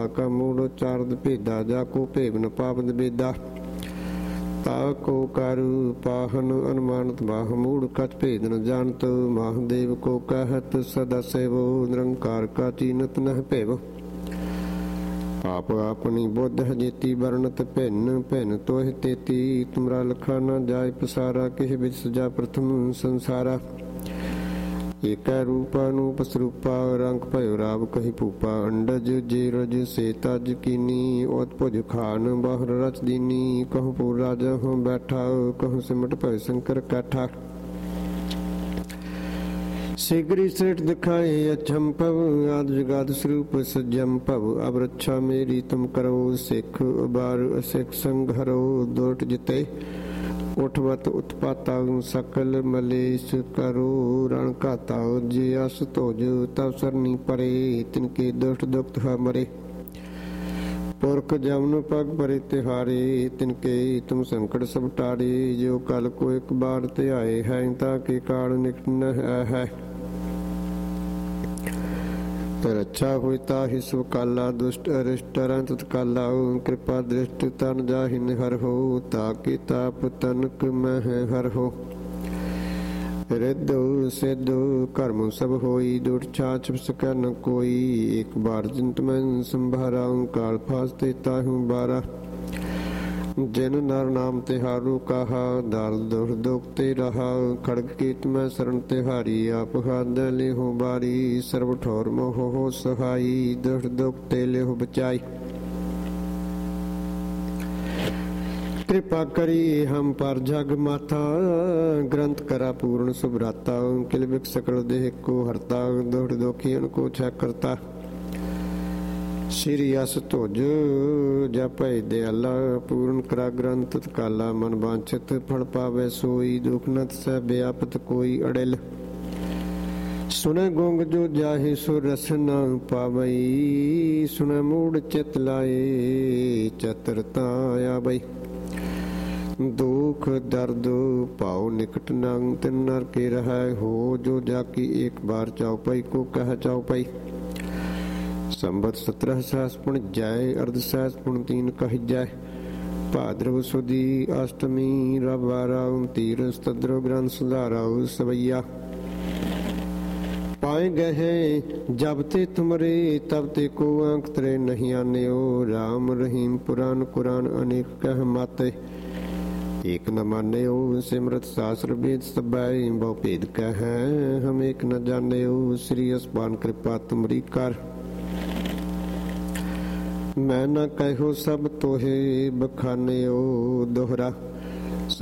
का मूढ़ चारद भेदा जाको भेव न पावद बेदा ताको करु पाहन अनुमानत बाह मूढ़ कच भेद न जानत महादेव को कहत सदा सेवो निरंकार का चीनत नह भेव आप अपनी बुद्ध जेती वर्णत भिन्न भिन्न तोह तेती तुमरा लखा न जाय पसारा किह बिच सजा प्रथम संसारा एक रूप अनूप स्वरूपा रंग भयो राव कही भूपा अंडज जेरज से तज कीनी ओत भुज खान बाहर रच दीनी कहूँ पूर राजा हूँ बैठा कहूँ सिमट भय शंकर कैठा शीघ्र श्रेष्ठ दिखाए अचम पव आदि जगाद स्वरूप सज्जम पव अब रक्षा मेरी तुम करो सिख बार असिख संग हरो दोट जिते उठवत उत्पाता सकल मलेश करो रण घाता जे अस तोज तब सरनी परे तिनके दुष्ट दुख मरे पुरख जमन पग परे तिहारे तिनके तुम संकट सब टारे जो कल को एक बार ते आए है ताकि काल निकट न है रक्षा हुई ताहि सु काला दुष्ट अरिष्ट तत्काला कृपा दृष्टि तन जाहिन हर हो ताकि ताप तनक मह हर हो रिद्धो सिद्धो कर्म सब होई दुट छाछ सकै न कोई एक बार जिंत मन संभारा काल फासते ताहू बारा जिन नर नाम तिहारू कहा दाल दुख दुख ते रहा खड़ग कीत में शरण तिहारी आप हाथ लेहो बारी सर्व ठोर मोह हो सहाई दुख दुख ते लेहो बचाई कृपा करी हम पर जग माथा ग्रंथ करा पूर्ण सुभ्राता किल विक सकल देह को हरता दुख दुखियन को छह करता श्री अस धुज जपै दयाला पूर्ण करा ग्रंथ तत्काला मन वांछित फल पावे सोई दुख न सह व्यापत कोई अड़िल सुने गुंग जो जाहे सो रस न पावई सुने मूड चित लाए चतुरता आबई दुख दर्द पाओ निकट नंग तिन नर के रह हो जो जाकी एक बार चौपाई को कह चौपाई संबत 17 सहस पुण जाय अर्ध सहस पुण 3 कह जाय भाद्रव सुदी अष्टमी रविवारा तीर तद्रो ग्रंथ सुधारा सवैया पाए गए जब ते तुमरे तब ते को अंक तरे नहीं आने ओ राम रहीम पुराण कुरान अनेक कह माते एक न माने ओ सिमरत शास्त्र वेद सबाई बहु भेद कह हम एक न जाने ओ श्री अस्पान कृपा तुमरी कर मैं न कहो सब तोहे बखाने ओ दोहरा